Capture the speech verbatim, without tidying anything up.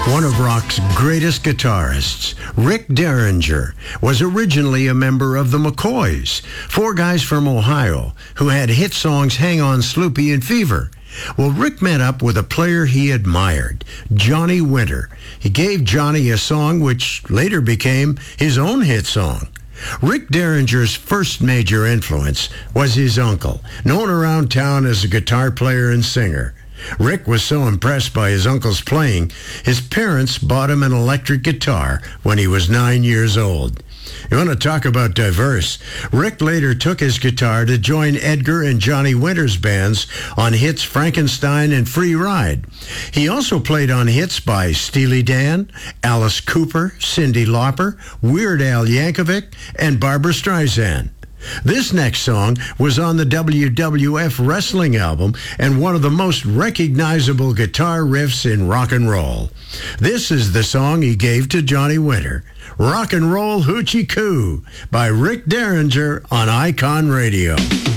One of rock's greatest guitarists, Rick Derringer, was originally a member of the McCoys, four guys from Ohio who had hit songs Hang On Sloopy and Fever. Well, Rick met up with a player he admired, Johnny Winter. He gave Johnny a song which later became his own hit song. Rick Derringer's first major influence was his uncle, known around town as a guitar player and singer. Rick was so impressed by his uncle's playing, his parents bought him an electric guitar when he was nine years old. You want to talk about diverse? Rick later took his guitar to join Edgar and Johnny Winter's bands on hits Frankenstein and Free Ride. He also played on hits by Steely Dan, Alice Cooper, Cyndi Lauper, Weird Al Yankovic, and Barbra Streisand. This next song was on the W W F wrestling album and one of the most recognizable guitar riffs in rock and roll. This is the song he gave to Johnny Winter, Rock and Roll Hoochie Coo by Rick Derringer on Icon Radio.